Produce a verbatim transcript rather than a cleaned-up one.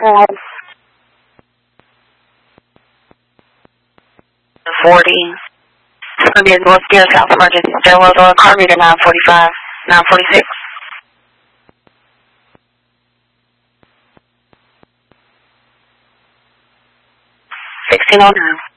forty. Columbia North Gear, South Emergency Stairwell Door, car meter nine forty-five, nine forty-six. sixteen oh nine.